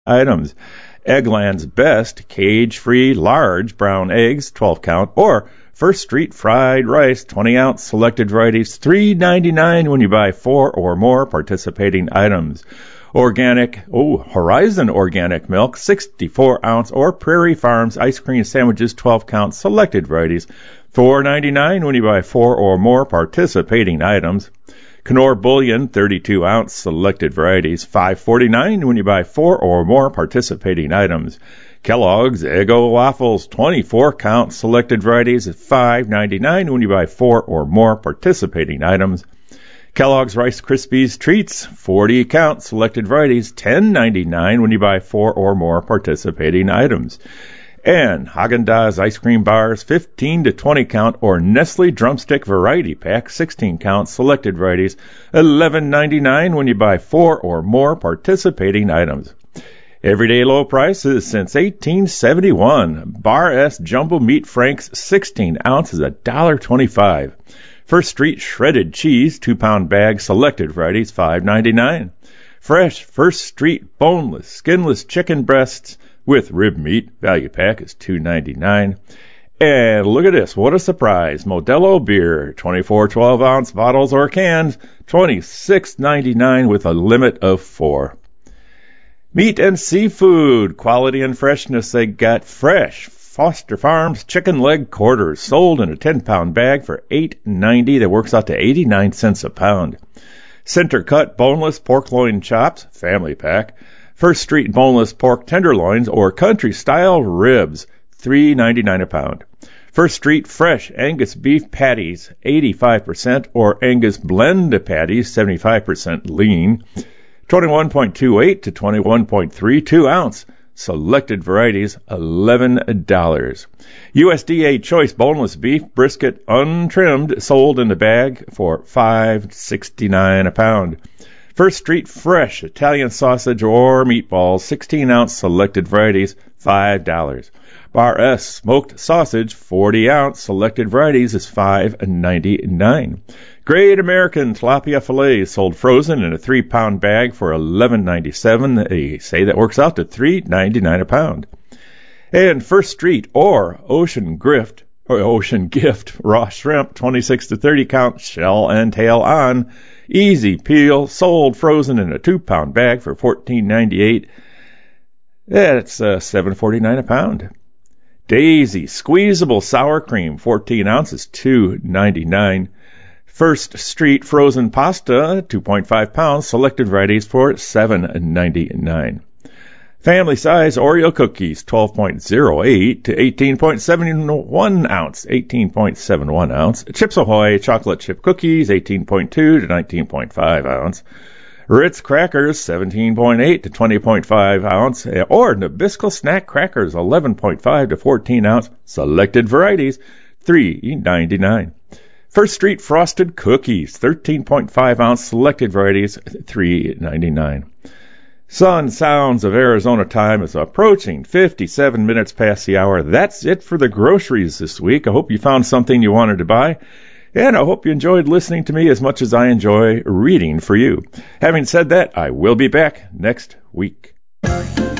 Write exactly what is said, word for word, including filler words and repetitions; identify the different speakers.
Speaker 1: items. Eggland's Best cage-free large brown eggs, twelve count, or First Street fried rice, twenty ounce, selected varieties, three ninety-nine when you buy four or more participating items. Organic, oh, Horizon organic milk, sixty-four ounce, or Prairie Farms ice cream sandwiches, twelve count, selected varieties, four ninety-nine when you buy four or more participating items. Knorr Bullion, thirty-two ounce, selected varieties, five forty-nine when you buy four or more participating items. Kellogg's Eggo Waffles, twenty-four count, selected varieties, five ninety-nine when you buy four or more participating items. Kellogg's Rice Krispies Treats, forty count, selected varieties, ten ninety-nine when you buy four or more participating items. And Haagen-Dazs ice cream bars, fifteen to twenty count, or Nestle Drumstick Variety Pack, sixteen count, selected varieties, eleven ninety-nine when you buy four or more participating items. Everyday low prices since eighteen seventy-one. Bar S Jumbo Meat Franks, sixteen ounces, one dollar twenty-five. First Street Shredded Cheese, two pound bag, selected varieties, five ninety-nine. Fresh First Street Boneless, Skinless Chicken Breasts with rib meat, value pack is two ninety-nine. And look at this, what a surprise. Modelo beer, twenty-four twelve ounce bottles or cans, twenty-six ninety-nine with a limit of four. Meat and seafood, quality and freshness, they got fresh Foster Farms chicken leg quarters, sold in a ten pound bag for eight ninety. That works out to eighty-nine cents a pound. Center cut boneless pork loin chops, family pack. First Street boneless pork tenderloins or country style ribs, three ninety-nine a pound. First Street fresh Angus beef patties, eighty-five percent, or Angus blend patties, seventy-five percent lean, twenty-one point two eight to twenty-one point three two ounce. Selected varieties, eleven dollars. U S D A choice boneless beef brisket untrimmed, sold in the bag for five sixty-nine a pound. First Street fresh Italian sausage or meatballs, sixteen ounce, selected varieties, five dollars. Bar S smoked sausage, forty ounce, selected varieties is five ninety-nine. Great American tilapia fillets, sold frozen in a three pound bag for eleven ninety-seven. They say that works out to three ninety-nine a pound. And First Street or Ocean Gift, or Ocean Gift raw shrimp, twenty-six to thirty count, shell and tail on, easy peel, sold frozen in a two pound bag for fourteen ninety-eight. That's uh, seven forty-nine a pound. Daisy squeezable sour cream, fourteen ounces, two ninety-nine. First Street frozen pasta, two point five pounds, selected varieties for seven ninety-nine. Family size Oreo cookies, twelve point oh eight to eighteen point seven one ounce, eighteen point seven one ounce. Chips Ahoy chocolate chip cookies, eighteen point two to nineteen point five ounce. Ritz crackers, seventeen point eight to twenty point five ounce, or Nabisco snack crackers, eleven point five to fourteen ounce, selected varieties, three ninety-nine. First Street frosted cookies, thirteen point five ounce, selected varieties, three ninety-nine. Sun Sounds of Arizona time is approaching fifty-seven minutes past the hour. That's it for the groceries this week. I hope you found something you wanted to buy. And I hope you enjoyed listening to me as much as I enjoy reading for you. Having said that, I will be back next week.